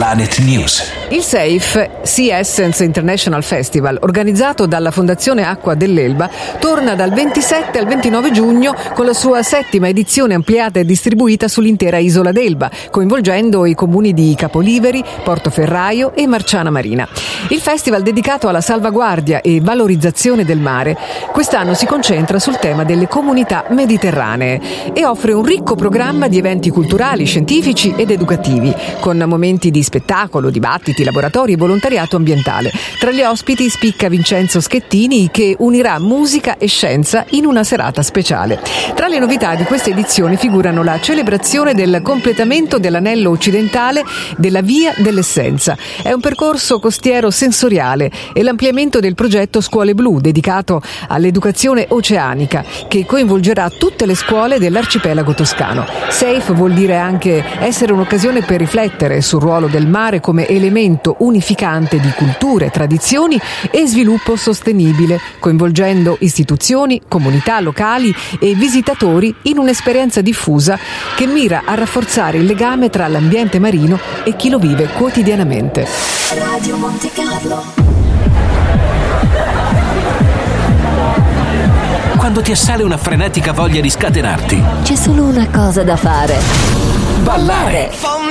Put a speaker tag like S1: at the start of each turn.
S1: Planet News.
S2: Il SAFE, Sea Essence International Festival, organizzato dalla Fondazione Acqua dell'Elba, torna dal 27 al 29 giugno con la sua 7ª edizione ampliata e distribuita sull'intera isola d'Elba, coinvolgendo i comuni di Capoliveri, Portoferraio e Marciana Marina. Il festival, dedicato alla salvaguardia e valorizzazione del mare, quest'anno si concentra sul tema delle comunità mediterranee e offre un ricco programma di eventi culturali, scientifici ed educativi, con momenti di spettacolo, dibattiti, laboratori e volontariato ambientale. Tra gli ospiti spicca Vincenzo Schettini, che unirà musica e scienza in una serata speciale. Tra le novità di questa edizione figurano la celebrazione del completamento dell'anello occidentale della Via dell'Essenza. È un percorso costiero sensoriale e l'ampliamento del progetto Scuole Blu, dedicato all'educazione oceanica, che coinvolgerà tutte le scuole dell'arcipelago toscano. Safe vuol dire anche essere un'occasione per riflettere sul ruolo del mare come elemento unificante di culture, tradizioni e sviluppo sostenibile, coinvolgendo istituzioni, comunità locali e visitatori in un'esperienza diffusa che mira a rafforzare il legame tra l'ambiente marino e chi lo vive quotidianamente.
S3: Radio Monte Carlo.
S1: Quando ti assale una frenetica voglia di scatenarti,
S4: c'è solo una cosa da fare:
S1: ballare.